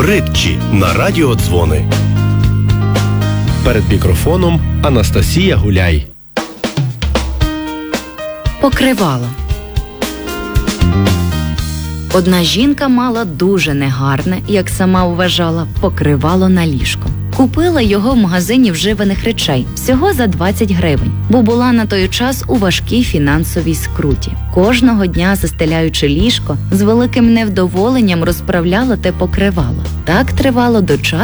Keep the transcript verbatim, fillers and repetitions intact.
Притчі на радіодзвони. Перед мікрофоном Анастасія Гуляй. Покривало. Одна жінка мала дуже негарне, як сама вважала, покривало на ліжко. Купила його в магазині вживаних речей всього за двадцять гривень, бо була на той час у важкій фінансовій скруті. Кожного дня, застеляючи ліжко, з великим невдоволенням розправляла те покривало. Так тривало до часу,